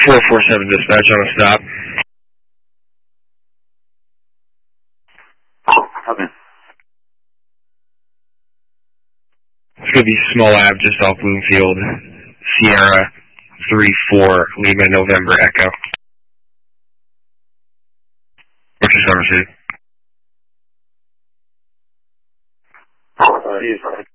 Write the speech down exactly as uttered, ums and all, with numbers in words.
four four seven dispatch on a stop. Okay. It's going to be small ab just off Bloomfield. Sierra three four Lima November Echo. What's your summer suit? Uh, he's fine.